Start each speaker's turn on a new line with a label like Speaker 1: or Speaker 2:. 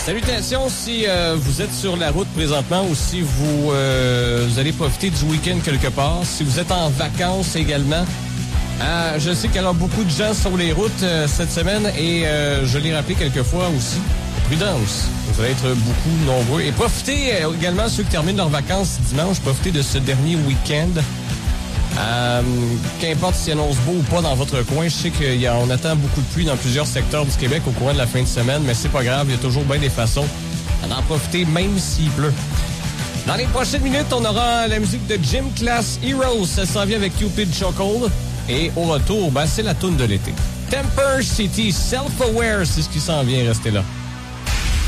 Speaker 1: Salutations si vous êtes sur la route présentement ou si vous allez profiter du week-end quelque part. Si vous êtes en vacances également. Je sais qu'il y a beaucoup de gens sur les routes cette semaine et je l'ai rappelé quelques fois aussi. Prudence. Vous allez être beaucoup nombreux. Et profitez également, ceux qui terminent leurs vacances dimanche, profitez de ce dernier week-end. Qu'importe s'il annonce beau ou pas dans votre coin, je sais qu'on attend beaucoup de pluie dans plusieurs secteurs du Québec au courant de la fin de semaine, mais c'est pas grave, il y a toujours bien des façons d'en profiter même s'il pleut. Dans les prochaines minutes, on aura la musique de Gym Class Heroes. Ça s'en vient avec Cupid Chokehold. Et au retour, c'est la toune de l'été. Temper City, Self-Aware, c'est ce qui s'en vient, restez là.